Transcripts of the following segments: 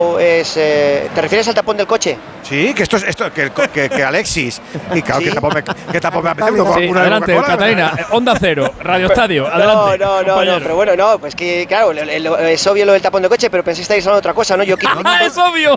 ¿Te refieres al tapón del coche? Sí, que que Alexis. Y claro, Sí. ¿qué tapón me ha metido? Sí, adelante, Catalina. Onda Cero, Radio Estadio. Adelante. No, pero bueno, no, pues que claro, es obvio lo del tapón del coche, pero pensé que estáis hablando de otra cosa, ¿no? Yo quito, Es obvio.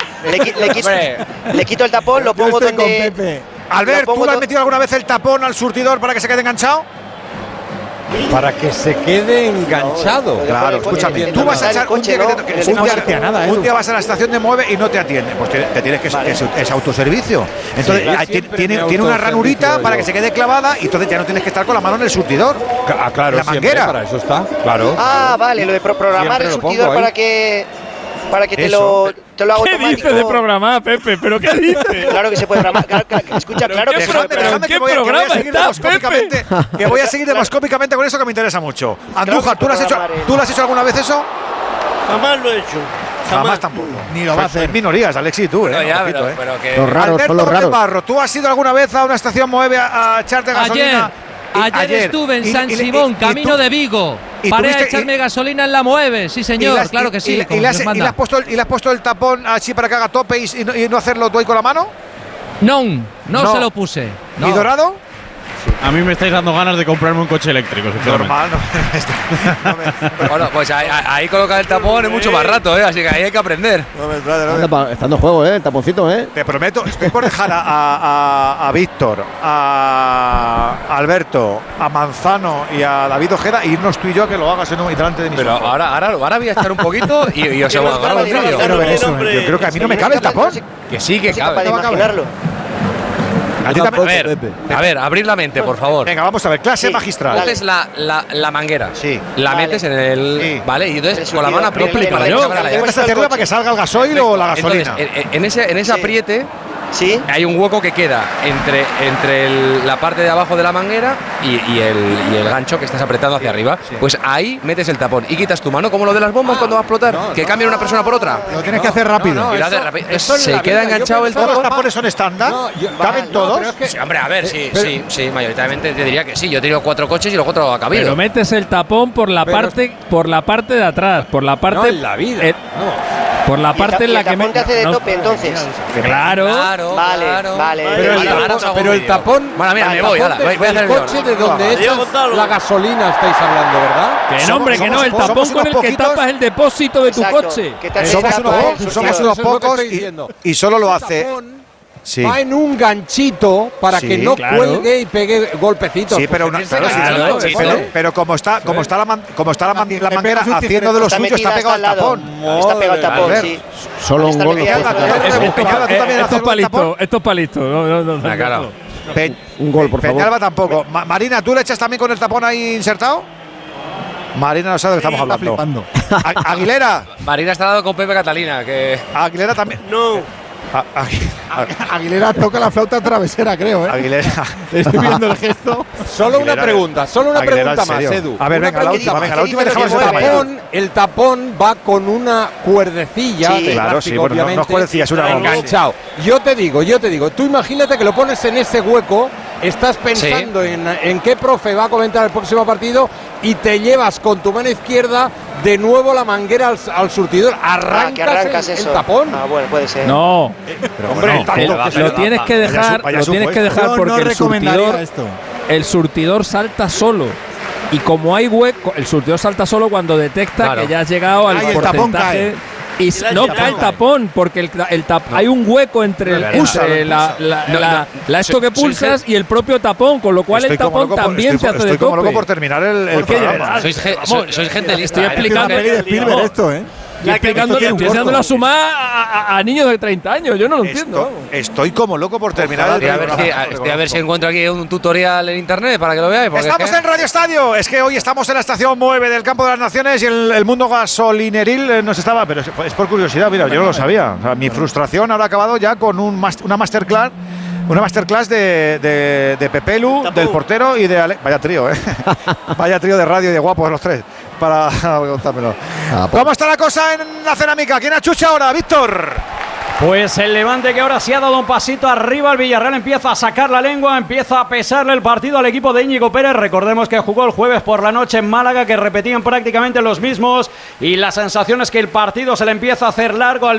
le quito el tapón, lo pongo donde. Albert, lo pongo ¿tú le has metido alguna vez el tapón al surtidor para que se quede enganchado? Para que se quede enganchado. Claro, escúchame, tú vas a echar un día un día vas a la estación de Mueve y no te atiende. Pues te tienes que es autoservicio. Entonces tiene una ranurita para que se quede clavada y entonces ya no tienes que estar con la mano en el surtidor. Ah, claro, la manguera. Para eso está, claro. Ah, vale, lo de programar el surtidor para que te lo haga ¿Qué automático. dices de programar, Pepe? ¿Pero qué dices? Claro que se puede programar. Escucha, claro que se puede programar. ¿Qué programa estás, Pepe? Que voy a seguir demoscópicamente con eso que me interesa mucho. Andújar, ¿tú lo has hecho alguna vez eso? Jamás lo he hecho. Jamás tampoco. Ni lo va a hacer. Minorías, Alexis, tú, No, ya, poquito, pero que… Los raros, Alberto son los raros. Barro, ¿tú has ido alguna vez a una estación Mueve a echarte gasolina? Ayer estuve en San Simón, camino de Vigo. Paré a echarme gasolina en la Mueve, sí señor, claro que sí. ¿Y le has puesto el tapón así para que haga tope y no hacerlo tú ahí con la mano? No se lo puse. ¿Y Dorado? A mí me estáis dando ganas de comprarme un coche eléctrico. Normal, Bueno, pues ahí colocar el tapón es mucho más rato, así que ahí hay que aprender. Está en juego, el taponcito, Te prometo, estoy por dejar a Víctor, a Alberto, a Manzano y a David Ojeda e irnos tú y yo a que lo hagas delante de mis Pero ojos. ahora voy a echar un poquito y os agarro el vídeo. Yo creo que a mí no me cabe el tapón. Que sí, que Capaz cabe. de imaginarlo. A ver, abrir la mente, por favor. Venga, vamos a ver, clase magistral. Coges la manguera, Sí. la metes en el… Sí. Vale, y entonces El con la mano surtidor, aprieta para primero, que abra la llave. Esta hacia arriba para que salga el gasoil o la gasolina. Entonces, en ese apriete Sí. hay un hueco que queda entre la parte de abajo de la manguera y el gancho que estás apretando hacia arriba. Pues ahí metes el tapón y quitas tu mano, como lo de las bombas cuando va a explotar, que cambia una persona por otra. Lo tienes que hacer rápido. Y lo haces rápido. Se queda enganchado el ¿Todos los tapón. tapones son estándar? ¿Caben todos? Sí, hombre, a ver, sí, mayoritariamente te diría que sí. Yo he tenido 4 coches y los 4 ha cabido. Pero metes el tapón por la parte de atrás, por la parte… No, en la vida. Por la parte en la que te hace de tope, entonces. Claro. Vale. Pero el tapón. Bueno, mira, me voy, voy a hacer el coche de donde echas la gasolina estáis hablando, ¿verdad? Que no, hombre, que no, el tapón con el que tapas el depósito de tu coche. Somos unos pocos y solo lo hace. Sí. Va en un ganchito para que no cuelgue y pegue golpecitos. Sí, pero pero como está la manguera haciendo de lo suyo, está pegado al tapón. Está pegado al tapón, sí. Solo un gol. Estos palitos. No. Un gol, por favor. Peñalba tampoco. Marina, ¿tú le echas también con el tapón ahí insertado? Marina no sabe de lo que estamos hablando. Aguilera. Marina está dando con Pepe Catalina, que… Aguilera también. No. Aguilera toca la flauta travesera, creo, Aguilera. Estoy viendo el gesto. Solo una pregunta más, Edu. A ver, venga, la última dejamos el tapón. El tapón va con una cuerdecilla. Sí, claro, sí, bueno, no es cuerdecilla, es una enganchado. Yo te digo, tú imagínate que lo pones en ese hueco, estás pensando en qué profe va a comentar el próximo partido y te llevas con tu mano izquierda de nuevo la manguera al surtidor. Arrancas el tapón. Bueno, puede ser. No. Pero hombre, Lo tienes que dejar porque el surtidor salta solo. Y como hay hueco, el surtidor salta solo cuando detecta que ya has llegado al porcentaje. Y no cae el tapón, porque hay un hueco entre esto que pulsas y el propio tapón, con lo cual el tapón también te hace de tope. Estoy como loco por terminar el programa. Sois gente lista. Estoy explicando esto, estoy haciendo la suma a niños de 30 años. Yo no lo entiendo. Estoy como loco por terminar el programa. Estoy a ver si encuentro aquí un tutorial en internet para que lo veáis. Estamos en Radio Estadio. Es que hoy estamos en la estación 9 del Campo de las Naciones y el mundo gasolineril nos estaba… Pero es por curiosidad, mira, yo no lo sabía. O sea, mi frustración ahora ha acabado ya con una masterclass. Una masterclass de Pepelu, del portero y de Vaya trío, Vaya trío de radio y de guapos los tres. Para contármelo. ¿Cómo está la cosa en la cerámica? ¿Quién achucha ahora, Víctor? Pues el Levante, que ahora sí ha dado un pasito arriba, el Villarreal empieza a sacar la lengua, empieza a pesarle el partido al equipo de Íñigo Pérez. Recordemos que jugó el jueves por la noche en Málaga, que repetían prácticamente los mismos, y la sensación es que el partido se le empieza a hacer largo al